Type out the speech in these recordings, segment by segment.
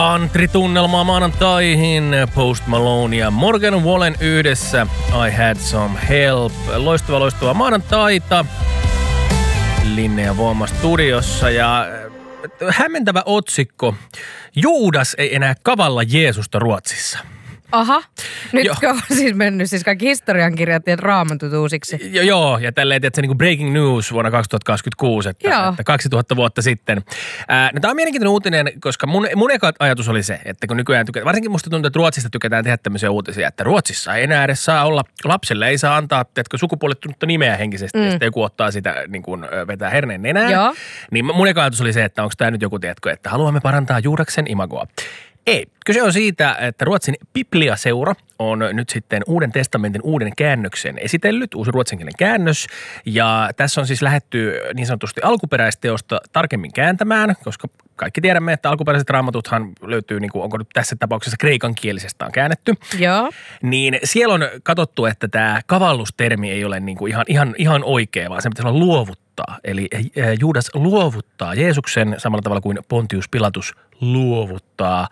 Antritunnelmaa maanantaihin, Post Malone ja Morgan Wallen yhdessä, I Had Some Help. Loistava maanantaita, Linnea Voima studiossa ja hämmentävä otsikko, Juudas ei enää kavalla Jeesusta Ruotsissa. Aha, nytkö on siis mennyt siis kaikki historiankirjat raamatut uusiksi? Joo, ja tälleen, että se niin breaking news vuonna 2026, että 2000 vuotta sitten. No, tämä on mielenkiintoinen uutinen, koska mun eka ajatus oli se, että kun nykyään varsinkin musta tuntuu, että Ruotsista tykätään tehdä tämmöisiä uutisia, että Ruotsissa ei enää edes saa olla, lapselle ei saa antaa, sukupuolittunutta nimeä henkisesti, ja sitten joku ottaa sitä niin kuin vetää herneen nenään. Joo. Niin mun eka ajatus oli se, että onko tämä nyt joku, tiedätkö, että haluamme parantaa Juudaksen imagoa. Ei. Kyse on siitä, että Ruotsin Biblia-seura on nyt sitten Uuden testamentin uuden käännöksen esitellyt, uusi ruotsinkielinen käännös. Ja tässä on siis lähdetty niin sanotusti alkuperäisteosta tarkemmin kääntämään, koska kaikki tiedämme, että alkuperäiset raamatuthan löytyy, niin kuin, onko nyt tässä tapauksessa kreikankielisestä on käännetty. Joo. Niin siellä on katsottu, että tämä kavallustermi ei ole niin kuin ihan oikea, vaan se pitäisi olla luovuttaa. Eli Juudas luovuttaa Jeesuksen samalla tavalla kuin Pontius Pilatus luovuttaa.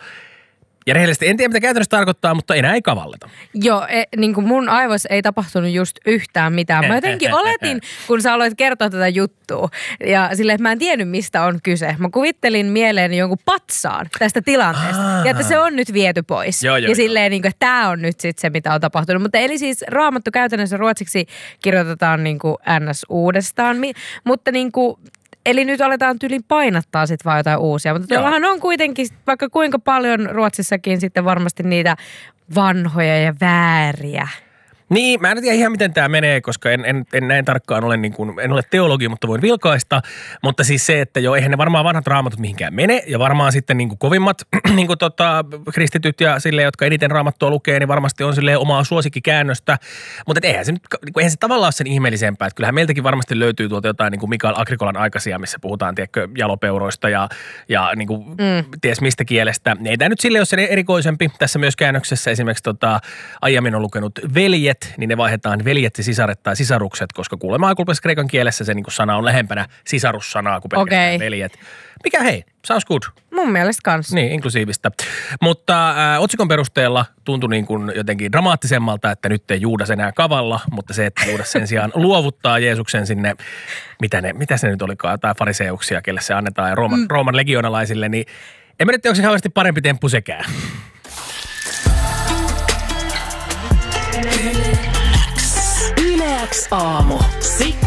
Ja rehellisesti en tiedä, mitä käytännössä tarkoittaa, mutta enää ei kavalleta. Joo, niin kuin mun aivoissa ei tapahtunut just yhtään mitään. Mä jotenkin oletin, kun sä aloit kertoa tätä juttua. Ja silleen, että mä en tiennyt, mistä on kyse. Mä kuvittelin mieleeni jonkun patsaan tästä tilanteesta. Ja että se on nyt viety pois. Joo, ja silleen, niin kuin, että tää on nyt sitten se, mitä on tapahtunut. Mutta eli siis Raamattu käytännössä ruotsiksi kirjoitetaan niin kuin NS uudestaan. Mutta niin kuin eli nyt aletaan tyylin painattaa sitten vaan jotain uusia. Mutta tuollahan on kuitenkin vaikka kuinka paljon Ruotsissakin sitten varmasti niitä vanhoja ja vääriä. Niin, mä en tiedä ihan miten tämä menee, koska en näin tarkkaan ole, niin kuin, en ole teologi, mutta voin vilkaista. Mutta siis se, että joo, eihän ne varmaan vanhat raamatut mihinkään mene. Ja varmaan sitten niin kuin kovimmat niin kuin kristityt ja silleen, jotka eniten raamattua lukee, niin varmasti on silleen omaa suosikkikäännöstä. Mutta eihän se tavallaan ole sen ihmeellisempää. Että kyllähän meiltäkin varmasti löytyy tuolta jotain niin kuin Mikael Agrikolan aikaisia, missä puhutaan, tiedätkö, jalopeuroista ja niin kuin, ties mistä kielestä. Ei tämä nyt silleen ole sen erikoisempi. Tässä myös käännöksessä esimerkiksi aiemmin on lukenut veljet, niin ne vaihdetaan veljet ja sisaret tai sisarukset, koska kuulemma alkuperäisessä kreikan kielessä se niin kuin sana on lähempänä sisarussanaa kuin pelkästään veljet. Mikä hei, sounds good. Mun mielestä kanssa. Niin, inklusiivista. Mutta otsikon perusteella tuntui niin kuin jotenkin dramaattisemmalta, että nyt ei Juudas enää kavalla, mutta se, että Juudas sen sijaan luovuttaa Jeesuksen sinne, mitä se nyt olikaan, jotain fariseuksia, kelle se annetaan, ja Rooman legionalaisille, niin en mä nyt tiedä, onko se kauheasti parempi temppu sekään. Yle X aamu.